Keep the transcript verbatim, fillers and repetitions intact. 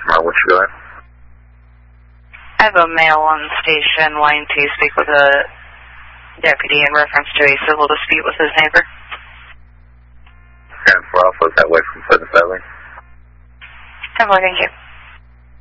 tomorrow. What you got? I have a male on the station wanting to speak with a deputy in reference to a civil dispute with his neighbor. ten four Alpha, is that way from seven seven? ten four, thank you.